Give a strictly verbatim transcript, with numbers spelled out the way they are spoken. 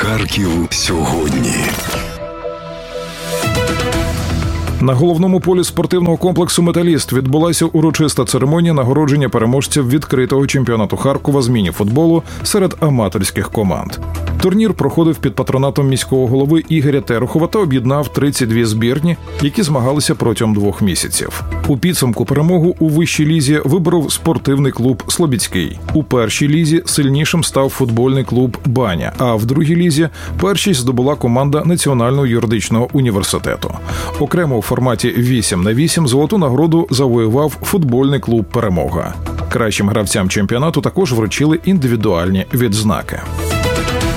Харків сьогодні. На головному полі спортивного комплексу «Металіст» відбулася урочиста церемонія нагородження переможців відкритого чемпіонату Харкова з міні-футболу серед аматорських команд. Турнір проходив під патронатом міського голови Ігоря Терехова та об'єднав тридцять дві збірні, які змагалися протягом двох місяців. У підсумку перемогу у вищій лізі виборов спортивний клуб «Слобідський». У першій лізі сильнішим став футбольний клуб «Баня», а в другій лізі першість здобула команда Національного юридичного університету. Окремо у форматі вісім на вісім золоту нагороду завоював футбольний клуб «Перемога». Кращим гравцям чемпіонату також вручили індивідуальні відзнаки.